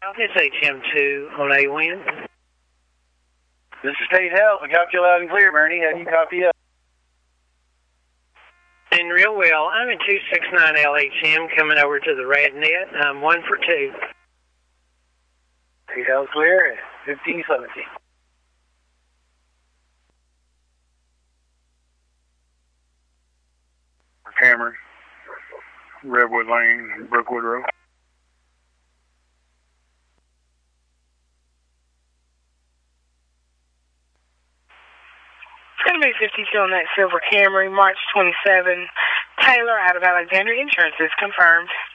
It's HM2 on A-Wind. This is State Health. I got you loud and clear, Bernie. How do you copy up? Doing real well. I'm in 269 LHM coming over to the RadNet. I'm 1 for 2. State Health clear at 1517. Cameron, Redwood Lane, Brookwood Road. It's going to be 52 on that silver Camry, March 27. Taylor out of Alexandria Insurance is confirmed.